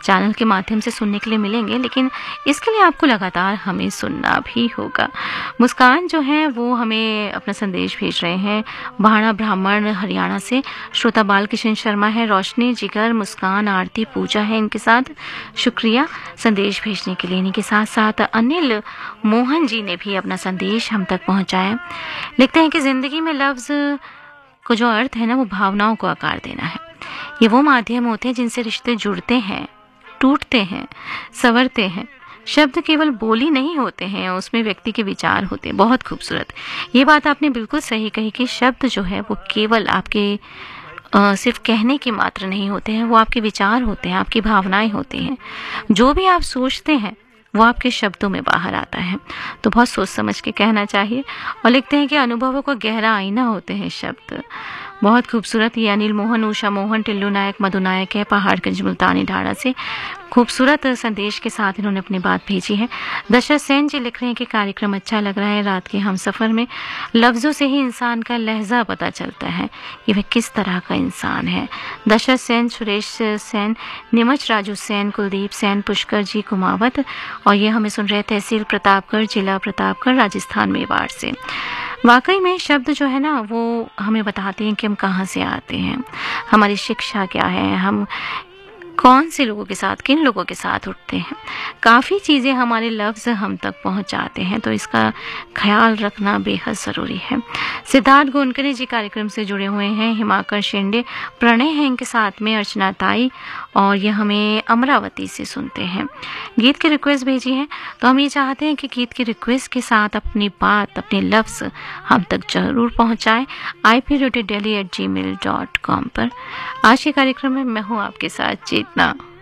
Channel के माध्यम से सुनने के लिए मिलेंगे, लेकिन इसके लिए आपको लगातार हमें सुनना भी होगा। मुस्कान जो है वो हमें अपना संदेश भेज रहे हैं भाड़ा ब्राह्मण हरियाणा से। श्रोता बाल किशन शर्मा है, रोशनी, जिगर, मुस्कान, आरती, पूजा है इनके साथ। शुक्रिया संदेश भेजने के लिए। इनके साथ साथ अनिल मोहन जी ने भी अपना संदेश हम तक पहुंचाया। लिखते हैं कि जिंदगी में लफ्ज़ को जो अर्थ है ना, वो भावनाओं को आकार देना है। ये वो माध्यम होते हैं जिनसे रिश्ते जुड़ते हैं, टूटते हैं, संवरते हैं। शब्द केवल बोली नहीं होते हैं, उसमें व्यक्ति के विचार होते हैं। बहुत खूबसूरत, ये बात आपने बिल्कुल सही कही कि शब्द जो है वो केवल आपके सिर्फ कहने की मात्र नहीं होते हैं, वो आपके विचार होते हैं, आपकी भावनाएं होती हैं। जो भी आप सोचते हैं वो आपके शब्दों में बाहर आता है, तो बहुत सोच समझ के कहना चाहिए। और लिखते हैं कि अनुभवों का गहरा आईना होते हैं शब्द। बहुत खूबसूरत। ये अनिल मोहन, उषा मोहन, टिल्लू नायक, मधु नायक है पहाड़गंज मुल्तानी ढाड़ा से। खूबसूरत संदेश के साथ इन्होंने अपनी बात भेजी है। दशरथ सेन जी लिख रहे हैं कि कार्यक्रम अच्छा लग रहा है। रात के हम सफ़र में लफ्ज़ों से ही इंसान का लहजा पता चलता है कि वह किस तरह का इंसान है। दशरथ सेन, सुरेश सेन, निमच राजू सेन, कुलदीप सेन, पुष्कर जी कुमावत, और ये हमें सुन रहे तहसील प्रतापगढ़, जिला प्रतापगढ़, राजस्थान, मेवाड़ से। वाकई में शब्द जो है ना वो हमें बताते हैं कि हम कहाँ से आते हैं, हमारी शिक्षा क्या है, हम कौन से लोगों के साथ, किन लोगों के साथ उठते हैं। काफ़ी चीज़ें हमारे लफ्ज़ हम तक पहुंचाते हैं, तो इसका ख्याल रखना बेहद ज़रूरी है। सिद्धार्थ गोनकरे जी कार्यक्रम से जुड़े हुए हैं। हिमाकर शेंडे, प्रणय है इनके साथ में, अर्चना ताई, और ये हमें अमरावती से सुनते हैं। गीत की रिक्वेस्ट भेजी है, तो हम ये चाहते हैं कि गीत की रिक्वेस्ट के साथ अपनी बात, अपने लफ्ज़ हम तक ज़रूर पहुँचाएँ ip.delhi@gmail.com पर। आज के कार्यक्रम में मैं हूँ आपके साथ चेतना।